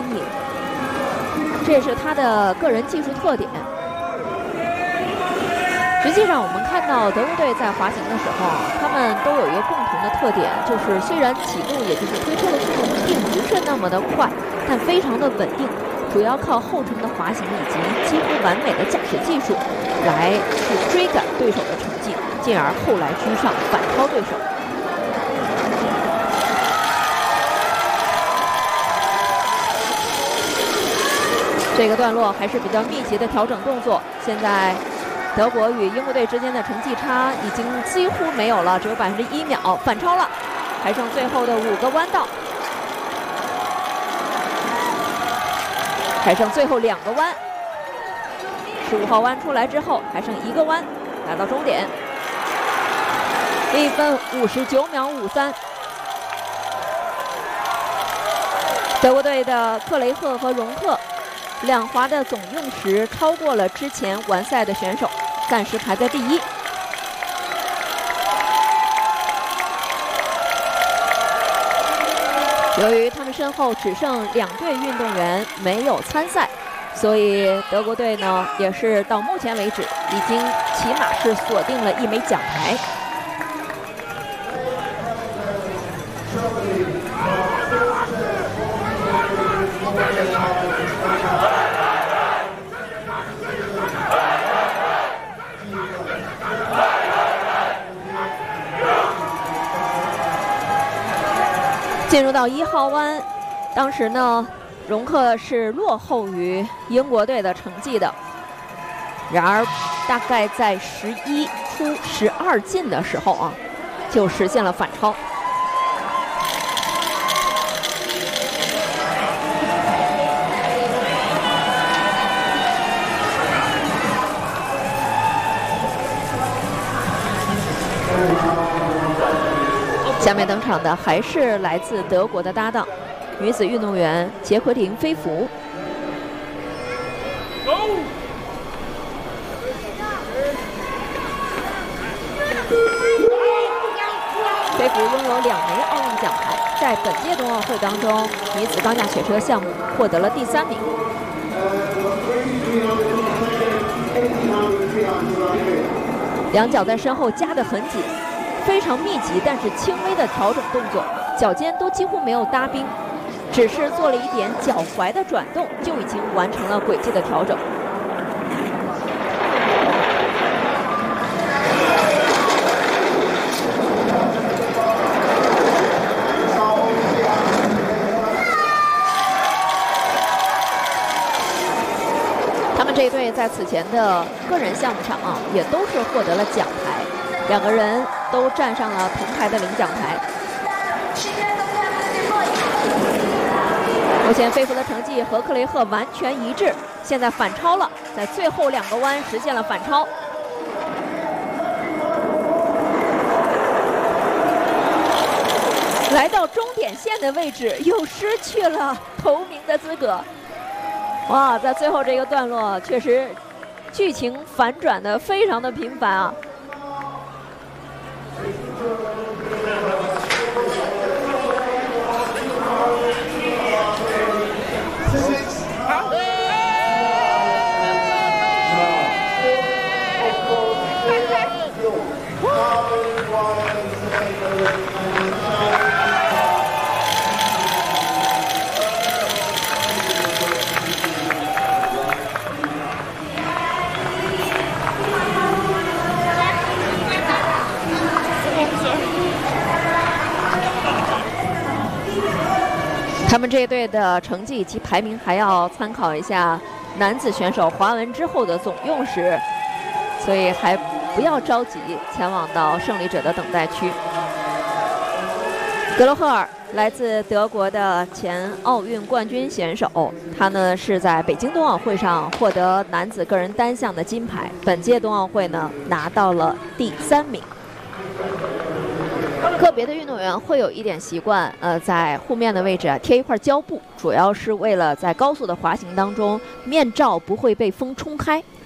灵，这也是他的个人技术特点。实际上，我们看到德国队在滑行的时候，他们都有一个共同的特点，就是虽然启动也就是推车的速度并不是那么的快，但非常的稳定，主要靠后程的滑行以及几乎完美的驾驶技术来去追赶对手的成绩，进而后来居上反超对手。这个段落还是比较密集的调整动作，现在德国与英国队之间的成绩差已经几乎没有了，只有1秒，反超了，还剩最后的5个弯道，还剩最后2个弯。15号弯出来之后，还剩1个弯，来到终点，1分59秒53。德国队的克雷赫和容克两滑的总用时超过了之前完赛的选手，暂时排在第1。由于他们身后只剩2队运动员没有参赛，所以德国队呢也是到目前为止已经起码是锁定了1枚奖牌。进入到1号弯，当时呢，容克是落后于英国队的成绩的。然而，大概在11出12进的时候啊，就实现了反超。下面登场的还是来自德国的搭档，女子运动员杰奎琳·菲弗。菲弗拥有2枚奥运奖牌，在本届冬奥会当中，女子钢架雪车项目获得了第3名。两脚在身后夹得很紧。非常密集但是轻微的调整动作，脚尖都几乎没有搭冰，只是做了一点脚踝的转动，就已经完成了轨迹的调整。他们这一队在此前的个人项目上啊，也都是获得了奖牌。2个人都站上了铜牌的领奖台。目前菲弗的成绩和克雷赫完全一致，现在反超了，在最后2个弯实现了反超。来到终点线的位置，又失去了头名的资格。哇，在最后这个段落，确实剧情反转的非常的频繁啊。他们这一队的成绩及排名还要参考一下男子选手滑完之后的总用时，所以还不要着急前往到胜利者的等待区。格罗赫尔来自德国的前奥运冠军选手，他呢是在北京冬奥会上获得男子个人单项的金牌，本届冬奥会呢拿到了第3名。个别的运动员会有一点习惯，在护面的位置贴一块胶布，主要是为了在高速的滑行当中，面罩不会被风冲开，